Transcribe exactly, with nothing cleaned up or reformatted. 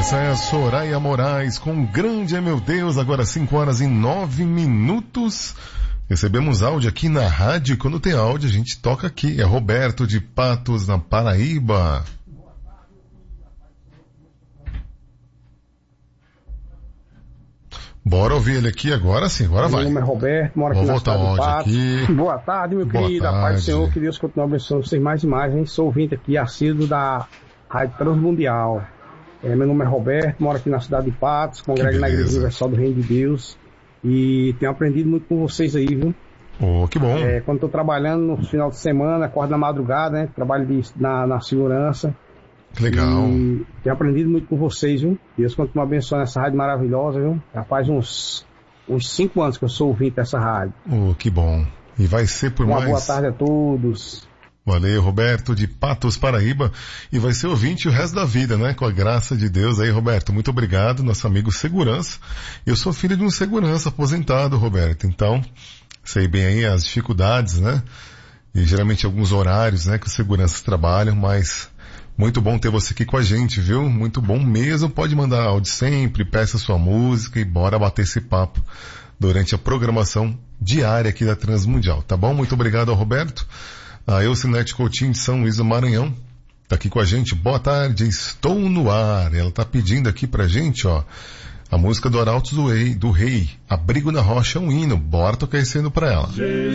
Essa é a Soraya Moraes com Grande é Meu Deus, agora cinco horas e nove minutos. Recebemos áudio aqui na rádio, quando tem áudio a gente toca aqui. É Roberto de Patos, na Paraíba. Bora ouvir ele aqui agora sim, agora vai. Meu nome é Roberto, moro aqui Vou na cidade do Patos. Aqui. Boa tarde, meu Boa querido, a tarde. paz do Senhor, que Deus continue abençoando vocês mais e mais, hein? Sou ouvinte aqui, assíduo da Rádio Transmundial. É, meu nome é Roberto, moro aqui na cidade de Patos, congrego na Igreja Universal do Reino de Deus e tenho aprendido muito com vocês aí, viu? Oh, que bom. É, quando estou trabalhando no final de semana, acordo na madrugada, né? Trabalho de, na, na segurança. Legal. E tenho aprendido muito com vocês, viu? Deus continue abençoando essa rádio maravilhosa, viu? Já faz uns, uns cinco anos que eu sou ouvinte dessa rádio. Oh, que bom. E vai ser por Uma mais... boa tarde a todos. Valeu, Roberto de Patos, Paraíba. E vai ser ouvinte o resto da vida, né? Com a graça de Deus aí, Roberto. Muito obrigado, nosso amigo segurança. Eu sou filho de um segurança aposentado, Roberto. Então, sei bem aí as dificuldades, né? E geralmente alguns horários, né? Que os seguranças trabalham, mas muito bom ter você aqui com a gente, viu? Muito bom mesmo. Pode mandar áudio sempre, peça sua música e bora bater esse papo durante a programação diária aqui da Transmundial, tá bom? Muito obrigado ao Roberto. A Elcinete Coutinho de São Luís do Maranhão tá aqui com a gente. Boa tarde, estou no ar. Ela tá pedindo aqui pra gente, ó, a música do Arautos do Rei, do Rei, Abrigo na Rocha, é um hino. Bora tocar esse hino pra ela.